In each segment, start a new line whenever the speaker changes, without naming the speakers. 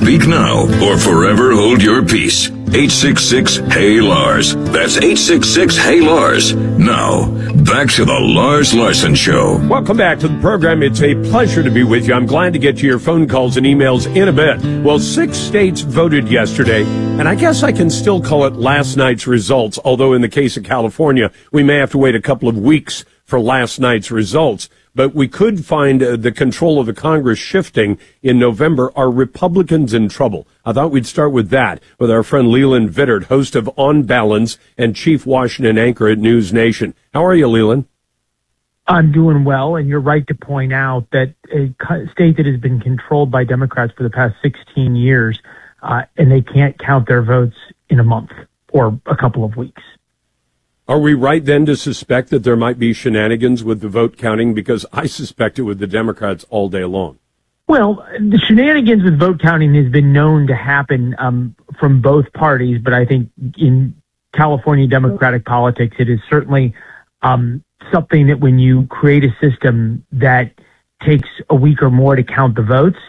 Speak now or forever hold your peace. 866-HEY-LARS. That's 866-HEY-LARS. Now, back to the Lars Larson Show.
Welcome back to the program. It's a pleasure to be with you. I'm glad to get to your phone calls and emails in a bit. Well, 6 states voted yesterday, and I guess I can still call it last night's results, although in the case of California, we may have to wait a couple of weeks for last night's results. But we could find the control of the Congress shifting in November. Are Republicans in trouble? I thought we'd start with that, with our friend Leland Vittert, host of On Balance and chief Washington anchor at News Nation. How are you, Leland?
I'm doing well, and you're right to point out that a state that has been controlled by Democrats for the past 16 years, and they can't count their votes in a month or a couple of weeks.
Are we right then to suspect that there might be shenanigans with the vote counting? Because I suspect it with the Democrats all day long.
Well, the shenanigans with vote counting has been known to happen from both parties, but I think in California Democratic politics, it is certainly something that when you create a system that takes a week or more to count the votes,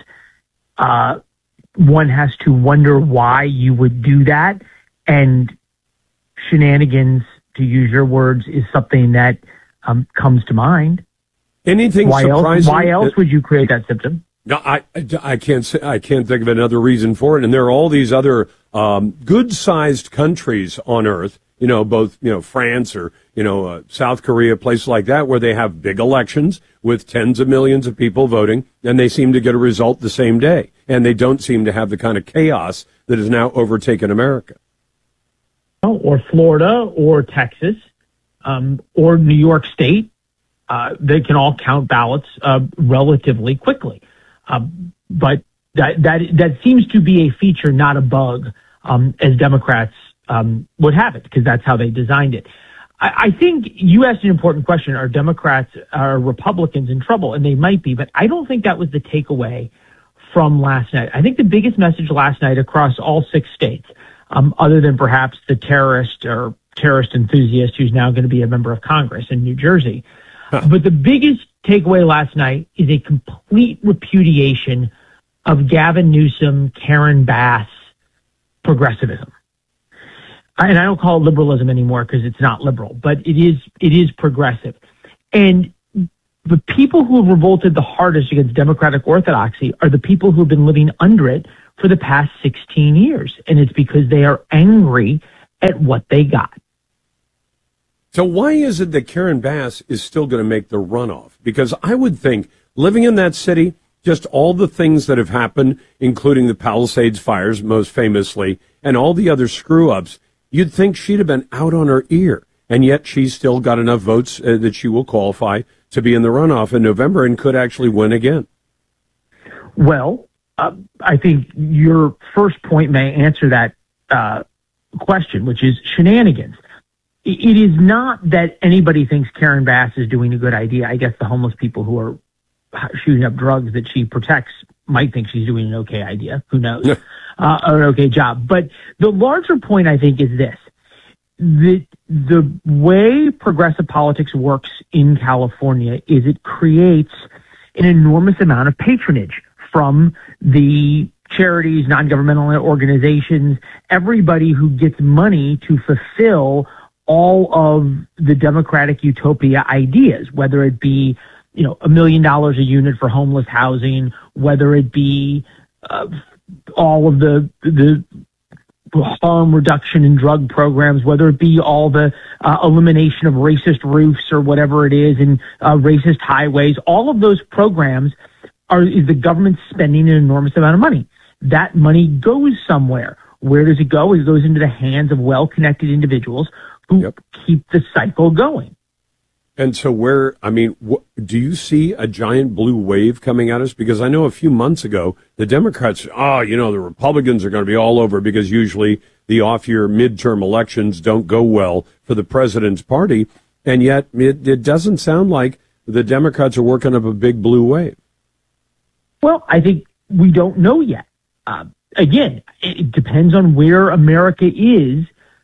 one has to wonder why you would do that. And shenanigans, to use your words, is something that comes to mind.
Anything surprising?
Why else would you create that system?
No, I can't think of another reason for it. And there are all these other good-sized countries on Earth, both France or South Korea, places like that, where they have big elections with tens of millions of people voting, and they seem to get a result the same day. And they don't seem to have the kind of chaos that has now overtaken America.
Or Florida, or Texas, or New York State, they can all count ballots relatively quickly. But that seems to be a feature, not a bug, as Democrats would have it, because that's how they designed it. I think you asked an important question: are Republicans in trouble? And they might be, but I don't think that was the takeaway from last night. I think the biggest message last night across all 6 states, other than perhaps the terrorist enthusiast who's now going to be a member of Congress in New Jersey. But the biggest takeaway last night is a complete repudiation of Gavin Newsom, Karen Bass progressivism. And I don't call it liberalism anymore because it's not liberal, but it is progressive. And the people who have revolted the hardest against democratic orthodoxy are the people who have been living under it for the past 16 years. And it's because they are angry at what they got.
So why is it that Karen Bass is still going to make the runoff? Because I would think, living in that city, just all the things that have happened, including the Palisades fires, most famously, and all the other screw-ups, you'd think she'd have been out on her ear. And yet she's still got enough votes that she will qualify to be in the runoff in November and could actually win again.
Well, I think your first point may answer that question, which is shenanigans. It is not that anybody thinks Karen Bass is doing a good idea. I guess the homeless people who are shooting up drugs that she protects might think she's doing an okay idea. Who knows? Or an okay job. But the larger point, I think, is this. The way progressive politics works in California is it creates an enormous amount of patronage from the charities, non-governmental organizations, everybody who gets money to fulfill all of the democratic utopia ideas, whether it be, $1 million a unit for homeless housing, whether it be all of the harm reduction in drug programs, whether it be all the elimination of racist roofs or whatever it is, and racist highways. All of those programs is the government spending an enormous amount of money. That money goes somewhere. Where does it go? It goes into the hands of well-connected individuals who keep the cycle going.
And so do you see a giant blue wave coming at us? Because I know a few months ago, the Democrats, the Republicans are going to be all over because usually the off-year midterm elections don't go well for the president's party. And yet it doesn't sound like the Democrats are working up a big blue wave.
Well, I think we don't know yet. Again, it depends on where America is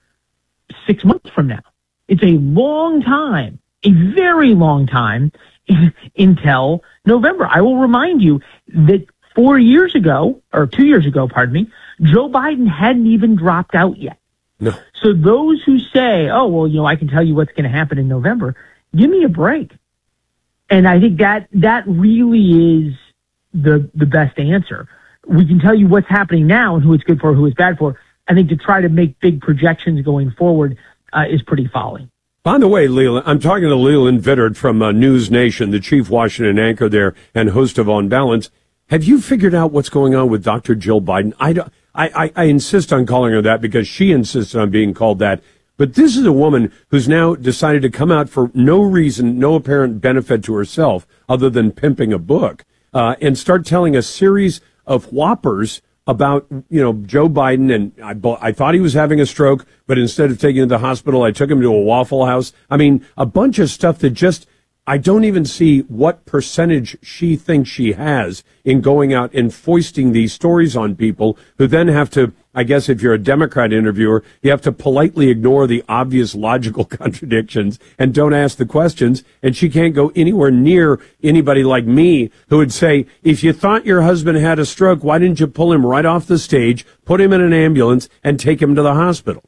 6 months from now. It's a long time, a very long time until November. I will remind you that 2 years ago, pardon me, Joe Biden hadn't even dropped out yet.
No.
So those who say, oh, well, I can tell you what's going to happen in November, give me a break. And I think that really is the best answer. We can tell you what's happening now and who it's good for, who it's bad for. I think to try to make big projections going forward is pretty folly.
By the way, Leland, I'm talking to Leland Vittert from News Nation, the chief Washington anchor there and host of On Balance. Have you figured out what's going on with Dr. Jill Biden? I insist on calling her that because she insists on being called that. But this is a woman who's now decided to come out for no reason, no apparent benefit to herself other than pimping a book, and start telling a series of whoppers about, Joe Biden. And I thought he was having a stroke, but instead of taking him to the hospital, I took him to a Waffle House. I mean, a bunch of stuff that just, I don't even see what percentage she thinks she has in going out and foisting these stories on people who then have to, I guess if you're a Democrat interviewer, you have to politely ignore the obvious logical contradictions and don't ask the questions. And she can't go anywhere near anybody like me who would say, if you thought your husband had a stroke, why didn't you pull him right off the stage, put him in an ambulance, and take him to the hospital?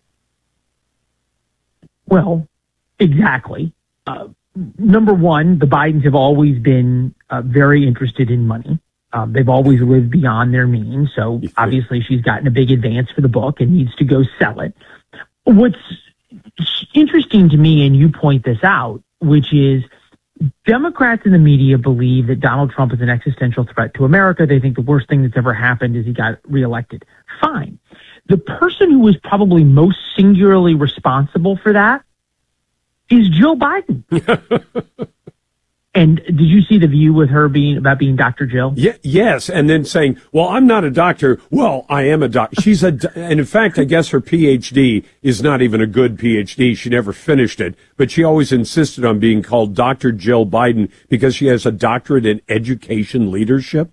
Well, exactly. Number one, the Bidens have always been very interested in money. They've always lived beyond their means. So obviously she's gotten a big advance for the book and needs to go sell it. What's interesting to me, and you point this out, which is Democrats in the media believe that Donald Trump is an existential threat to America. They think the worst thing that's ever happened is he got reelected. Fine. The person who was probably most singularly responsible for that is Joe Biden. And did you see the View with her being Dr. Jill? Yeah,
yes, and then saying, well, I'm not a doctor. Well, I am a doctor. And in fact, I guess her PhD is not even a good PhD. She never finished it, but she always insisted on being called Dr. Jill Biden because she has a doctorate in education leadership.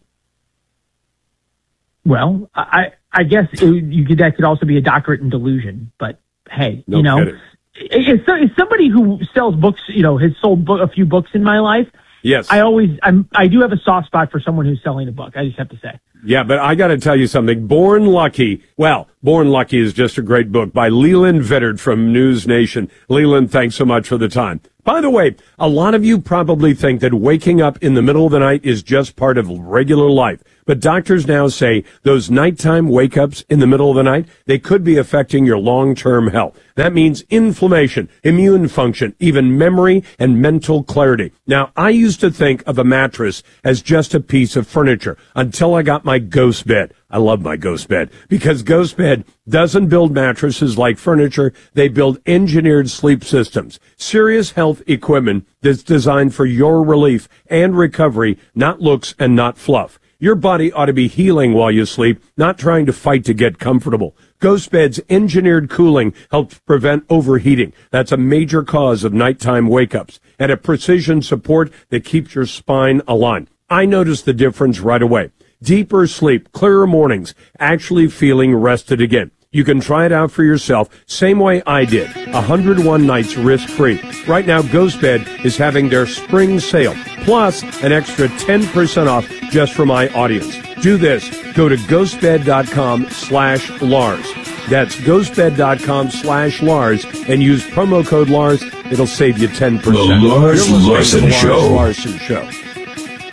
Well, I guess that could also be a doctorate in delusion, but hey,
no kidding.
It's somebody who sells books, has sold a few books in my life.
Yes.
I do have a soft spot for someone who's selling a book. I just have to say.
Yeah, but I got to tell you something. Born Lucky is just a great book by Leland Vittert from News Nation. Leland, thanks so much for the time. By the way, a lot of you probably think that waking up in the middle of the night is just part of regular life. But doctors now say those nighttime wake-ups in the middle of the night, they could be affecting your long-term health. That means inflammation, immune function, even memory and mental clarity. Now, I used to think of a mattress as just a piece of furniture until I got my Ghost bed. I love my Ghost bed because Ghost bed doesn't build mattresses like furniture. They build engineered sleep systems, serious health equipment that's designed for your relief and recovery, not looks and not fluff. Your body ought to be healing while you sleep, not trying to fight to get comfortable. Ghost Bed's engineered cooling helps prevent overheating. That's a major cause of nighttime wake-ups. And a precision support that keeps your spine aligned. I noticed the difference right away. Deeper sleep, clearer mornings, actually feeling rested again. You can try it out for yourself, same way I did. 101 nights risk-free. Right now, Ghost Bed is having their spring sale, plus an extra 10% off just for my audience. Do this. Go to ghostbed.com/Lars. That's ghostbed.com/Lars and use promo code Lars. It'll save you 10%.
The Lars Larson Show.
Larson Show.